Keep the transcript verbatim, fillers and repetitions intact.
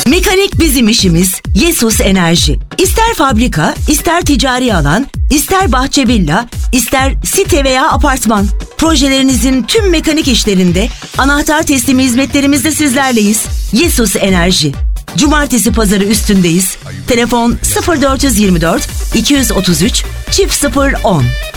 Mekanik bizim işimiz. Yesus Enerji. İster fabrika, ister ticari alan, ister bahçe villa, ister site veya apartman. Projelerinizin tüm mekanik işlerinde anahtar teslimi hizmetlerimizde sizlerleyiz. Yesus Enerji. Cumartesi pazarı üstündeyiz. Telefon sıfır dört yüz yirmi dört iki yüz otuz üç çift sıfır on.